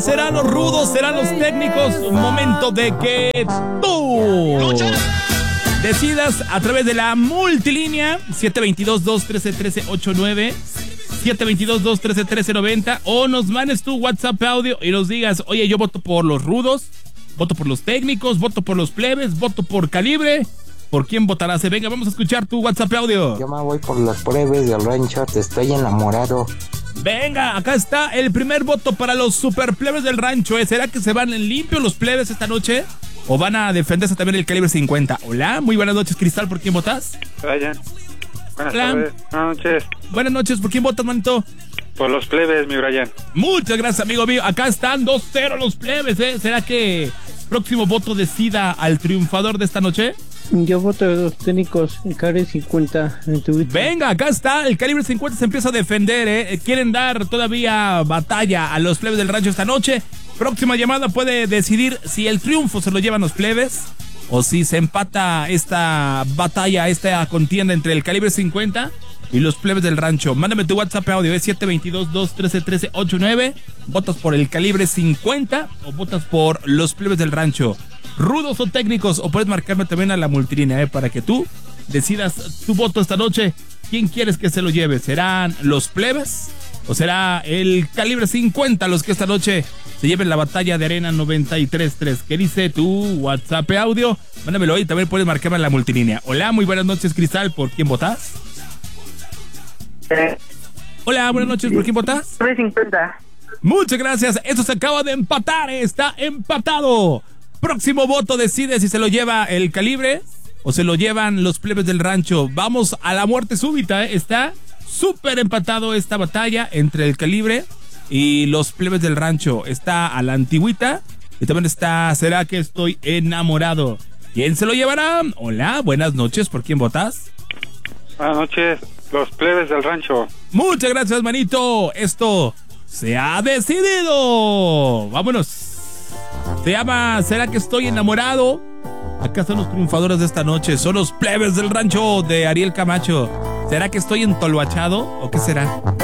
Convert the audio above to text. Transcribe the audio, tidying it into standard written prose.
¿Serán los rudos? ¿Serán los técnicos? Momento de que tú decidas a través de la multilínea 722-213-1389, 722-213-1390, o nos mandes tu WhatsApp audio y nos digas: oye, yo voto por los rudos, voto por los técnicos, voto por los plebes, voto por Calibre. ¿Por quién votarás? Venga, vamos a escuchar tu WhatsApp audio. Yo me voy por los plebes del rancho, te estoy enamorado. Venga, acá está el primer voto para los super plebes del rancho. ¿Será que se van en limpio los plebes esta noche? ¿O van a defenderse también el calibre 50? Hola, muy buenas noches, Cristal. ¿Por quién votas? Brian. Buenas Hola. tardes. Buenas noches. Buenas noches. ¿Por quién votas, manito? Por los plebes, mi Brian. Muchas gracias, amigo mío. Acá están 2-0 los plebes, ¿eh? ¿Será que próximo voto decida al triunfador de esta noche? Yo voto de los técnicos, el calibre 50 en Twitter. Venga, acá está, el calibre 50 se empieza a defender, ¿eh? Quieren dar todavía batalla a los plebes del rancho esta noche. Próxima llamada puede decidir si el triunfo se lo llevan los plebes o si se empata esta batalla, esta contienda entre el calibre 50 y los plebes del rancho. Mándame tu WhatsApp audio, es 722-213-1389. ¿Votas por el calibre 50 o votas por los plebes del rancho? ¿Rudos o técnicos? O puedes marcarme también a la multilínea, para que tú decidas tu voto esta noche. ¿Quién quieres que se lo lleve? ¿Serán los plebes o será el calibre 50 los que esta noche se lleven la batalla de Arena 93.3? ¿Qué dice tu WhatsApp audio? Mándamelo ahí, también puedes marcarme a la multilínea. Hola, muy buenas noches, Cristal. ¿Por quién votas? Hola, buenas noches. ¿Por quién votas? 350. Muchas gracias. Esto se acaba de empatar. Está empatado. Próximo voto decide si se lo lleva el calibre o se lo llevan los plebes del rancho. Vamos a la muerte súbita, ¿eh? Está súper empatado esta batalla entre el calibre y los plebes del rancho. Está a la antigüita y también está ¿será que estoy enamorado? ¿Quién se lo llevará? Hola, buenas noches. ¿Por quién votas? Buenas noches, los plebes del rancho. Muchas gracias, manito. Esto se ha decidido. Vámonos. Se llama ¿será que estoy enamorado? Acá son los triunfadores de esta noche. Son los plebes del rancho de Ariel Camacho. ¿Será que estoy entolvachado o qué será?